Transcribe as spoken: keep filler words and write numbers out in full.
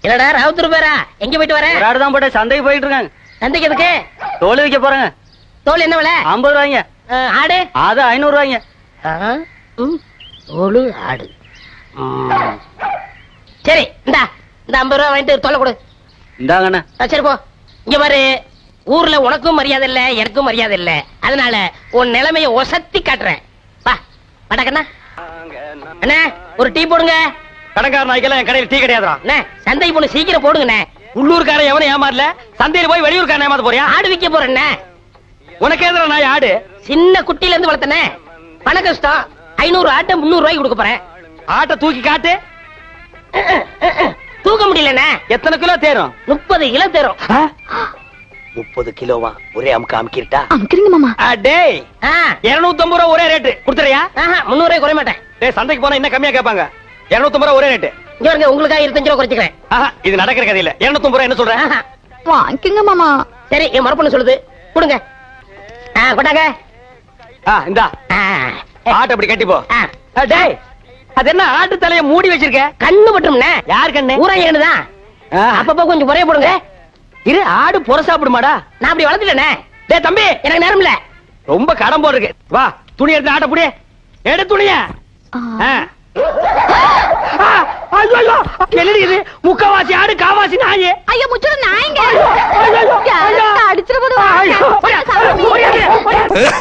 என்னடா ராவுத்தூர் பேரா? எங்க போயிட்டு வர? ஒரு ஆடு தான் போட்டு சந்தைக்கு போயிட்டு இருக்காங்க. சந்தைக்கு எதுக்கு? தோல் விற்க போறேங்க. தோல் என்ன விலை? ஐம்பது ரூபாய்ங்க. ஆடு? அது ஐநூறு ரூபாய்ங்க. தோல் ஆடு. சரி இந்தா இந்த ஐம்பது ரூபா வாங்கிட்டு தோலை கொடு. இந்தாங்கண்ணா. சரி போ. இங்க பாரு, ஊர்ல உனக்கும் மரியாதை இல்ல, எனக்கும் மரியாதை இல்ல. அதனால உன் நிலைமைய ஒசத்தி காட்டுறேன். வா படக்கண்ணா. அண்ணா ஒரு டீ போடுங்க. கடைக்கார நாய்க்கெல்லாம் என் கடையில் டீ கிடையாதுடா. அண்ணா சந்தைக்கு போன சீக்கிரம் போடுங்கண்ணே. உள்ளூர்காரன் எவனும் ஏமாறல, சந்தையில போய் வெளியூர்காரன் ஏமாத்த போறியா? ஆடு விற்க போறேண்ணே. உனக்கு எதிர நாய் ஆடு? சின்ன குட்டில இருந்து வளர்த்தனே, பண கஷ்டம். ஐநூறு ஆட்டை முன்னூறு ரூபாய்க்கு கொடுக்க போறேன். ஆட்டை தூக்கி காட்டு. தூக்க முடியலண்ணே. எத்தனை கிலோ தேரும்? முப்பது கிலோ தேரும். முப்பது கிலோவா? ஒரே அமுக்கு அமுக்கிட்டா? அமுக்குறீங்க மாமா. டேய் இருநூத்தி ஐம்பது ரூபா ஒரே ரேட்டு கொடுத்துறியா? முன்னூறு ரூபாய் குறைய மாட்டேன். டேய் சந்தைக்கு போனா இன்னும் கம்மியா கேட்பாங்க. இருநூத்தி ஐம்பது ரூபா ஒரே ரேட்டு. இங்க பாருங்க, உங்களுக்காக இருபத்தஞ்சு ரூபா குறைச்சிக்கிறேன். இது நடக்கிற கதை இல்ல. இருநூத்தி ஐம்பது ரூபா என்ன சொல்றேன்? வாங்கிக்கங்க மாமா. சரி என் மரப்பண்ணு சொல்லுது, கொடுங்க. கொட்டாங்க. இந்தா ஆட்டை அப்படி கட்டி போ. டேய் அது என்ன ஆட்டு தலைய மூடி வச்சிருக்க? கண்ணு பட்டும்ண்ணே. யார் கண்ணு? ஊராங்க கண்ணுதான். அப்பப்போ கொஞ்சம் குறைய போடுங்க. இரு, ஆடு புற சாப்பிடுமாடா? நான் அப்படி வளர்த்துட்டேனே. டேய் தம்பி, எனக்கு நேரம் இல்ல. ரொம்ப கடன் போல இருக்கு. வா துணி எடுத்து ஆட்ட புடி. எடு துணிய. எழுதிது முக்கவாசி ஆடு காவாசி நாயே. ஐயோ முச்சுற நாய்ங்க. ஐயோ, ஐயோ, ஐயோ. அடிச்சிர போது.